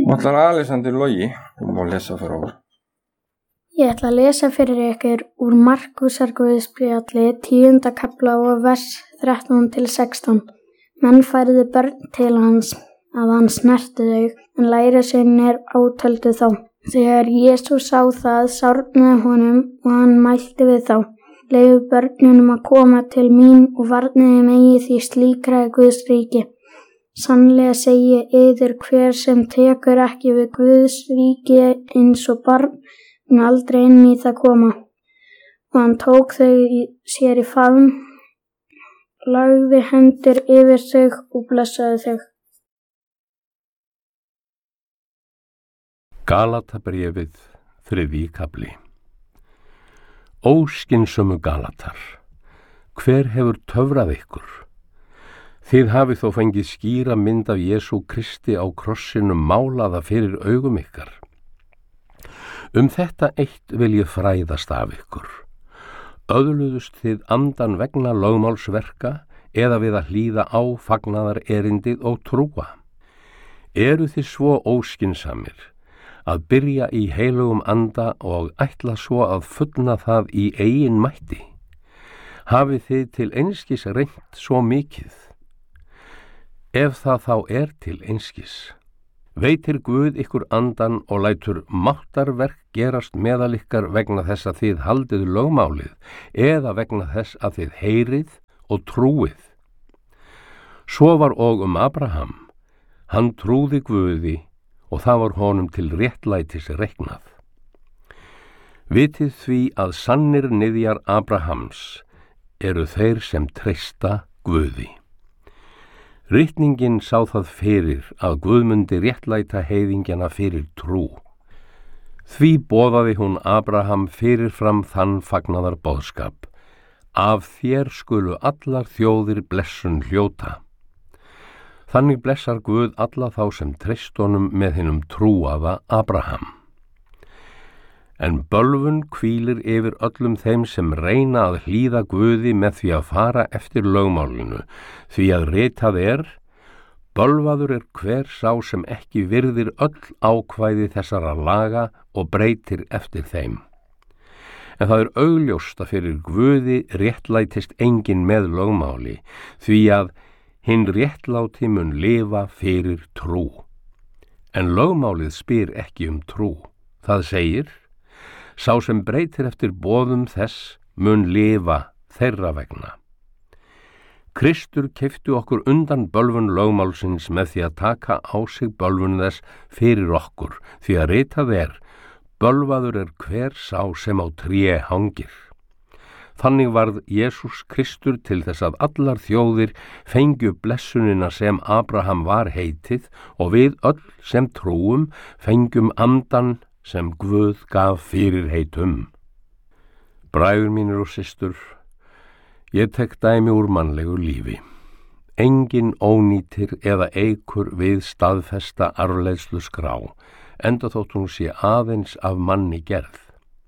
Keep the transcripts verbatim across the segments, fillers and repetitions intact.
Ætlar Alexander Logi, þú má lesa fyrir okkur. Ég ætla að lesa fyrir ykkur úr Markúsarguðspjalli tíunda kafla og vers þrettán til sextán. Menn færðu börn til hans að hann snerti þau, en lærisveinarnir átöldu þá. Þegar Jesús sá það, sárnaði honum og hann mælti við þá: Leyfðu börnunum að koma til mín og varniði megi, því slíkra er Guðs ríki. Sannlega segi ég yður, hver sem tekur ekki við Guðs ríki eins og barn, mun aldrei inn í það koma. Og hann tók þau í, sér í faðm, lagði hendur yfir þau og blessaði þau. Galatabréfið, þriðji kafli. Óskynsömu Galatar, hver hefur töfrað ykkur? Þið hafið þó fengið skýra mynd af Jesú Kristi á krossinum málaða fyrir augum ykkar. Um þetta eitt vil ég fræðast af ykkur. Öðluðust þið andan vegna lögmálsverka eða við að hlýða á fagnaðar erindið og trúa? Eru þið svo óskynsamir að byrja í heilugum anda og ætla svo að fullna það í eigin mætti? Hafið þið til einskis reynt svo mikið? Ef það þá er til einskis, veitir Guð ykkur andan og lætur máttarverk gerast meðal ykkar vegna þess að þið haldið lögmálið eða vegna þess að þið heyrið og trúið. Svo var og um Abraham, hann trúði Guði og það var honum til réttlætis reiknað. Vitið því að sannir niðjar Abrahams eru þeir sem treysta Guði. Ritningin sá það fyrir að Guð mundi réttlæta heiðingjana fyrir trú. Því boðaði hún Abraham fyrirfram þann fagnaðar boðskap: Af þér skulu allar þjóðir blessun hljóta. Þannig blessar Guð alla þá sem treyst honum með hinum trúaða Abraham. En bölvun hvílir yfir öllum þeim sem reyna að hlýða Guði með því að fara eftir lögmálinu, því að ritað er: Bölvaður er hver sá sem ekki virðir öll ákvæði þessara laga og breytir eftir þeim. En það er augljóst að fyrir Guði réttlætist enginn með lögmáli, því að hinn réttláti mun lifa fyrir trú. En lögmálið spyr ekki um trú. Það segir: Sá sem breytir eftir boðum þess mun lifa þeirra vegna. Kristur keypti okkur undan bölvun lögmálsins með því að taka á sig bölvun þess fyrir okkur, því að ritað er: Bölvaður er hver sá sem á tré hangir. Þannig varð Jesús Kristur til þess að allar þjóðir fengju blessunina sem Abraham var heitið, og við öll sem trúum fengjum andan sem Guð gaf fyrirheit um. Bræður mínir og systur, ég tek dæmi úr mannlegu lífi. Engin ónýtir eða eikur við staðfesta arfleiðslu skrá, enda þótt hún sé aðeins af manni gerð.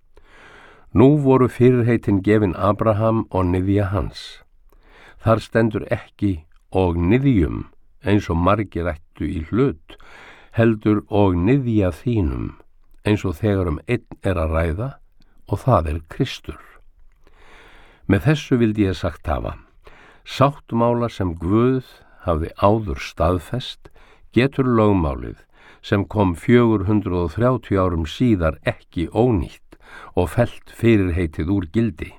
Nú voru fyrirheitin gefin Abraham og niðja hans. Þar stendur ekki og niðjum eins og margir ættu í hlut, heldur og niðja þínum, eins og þegar um einn er að ræða, og það er Kristur. Með þessu vildi ég sagt hafa: sáttmála sem Guð hafði áður staðfest getur lögmálið, sem kom fjögur hundruð og þrjátíu árum síðar, ekki ónýtt og fellt fyrirheitið úr gildi.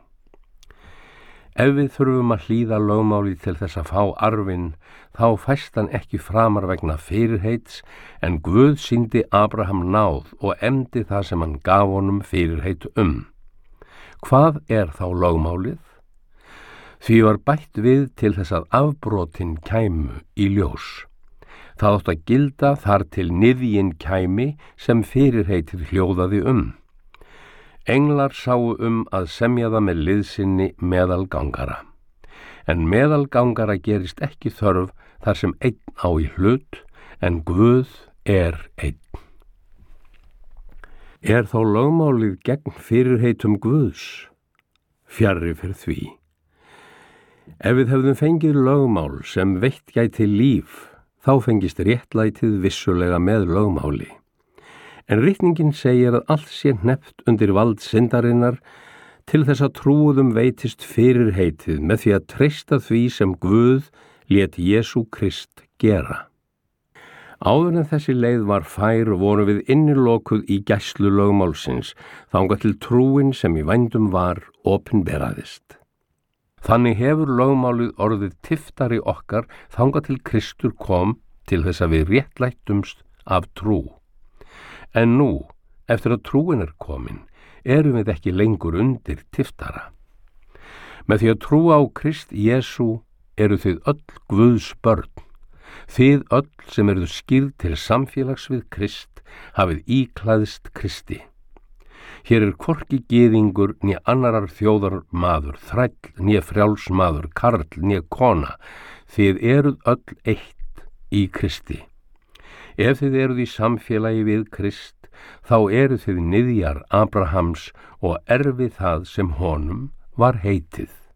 Ef við þurfum að hlýða lögmáli til þess að fá arfinn, þá fæst hann ekki framar vegna fyrirheits, en Guð sýndi Abraham náð og efndi það sem hann gaf honum fyrirheit um. Hvað er þá lögmálið? Því var bætt við til þess að afbrotin kæmu í ljós. Það átt að gilda þar til niðjinn kæmi sem fyrirheitið hljóðaði um. Englar sáu um að semja það með liðsinni meðalgangara. En meðalgangara gerist ekki þörf þar sem einn á í hlut, en Guð er einn. Er þá lögmálið gegn fyrirheitum Guðs? Fjarri fyrir því. Ef við hefðum fengið lögmál sem veitt gæti líf, þá fengist réttlætið vissulega með lögmáli. En ritningin segir að allt sé hneppt undir vald syndarinnar til þess að trúuðum veitist fyrirheitið með því að treysta því sem Guð lét Jesú Krist gera. Áður en þessi leið var fær voru við innilokuð í gæslu lögmálsins, þangað til trúin sem í vændum var opinberaðist. Þannig hefur lögmálið orðið tiftari okkar þangað til Kristur kom til þess að við réttlættumst af trú. En nú, eftir að trúin er komin, erum við ekki lengur undir tiftara. Með því að trúa á Krist Jesú eru þið öll Guðs börn. Þið öll sem eruð skírð til samfélags við Krist hafið íklæðst Kristi. Hér er hvorki gyðingur né annarar þjóðar maður, þræll né frjáls maður, karl né kona. Þið eruð öll eitt í Kristi. Ef þið eruð í samfélagi við Krist, þá eruð þið niðjar Abrahams og erfið það sem honum var heitið.